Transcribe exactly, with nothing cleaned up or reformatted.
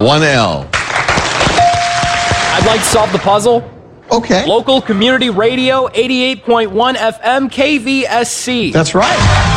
one L. I'd like to solve the puzzle. Okay. Local community radio, eighty-eight point one F M, K V S C. That's right.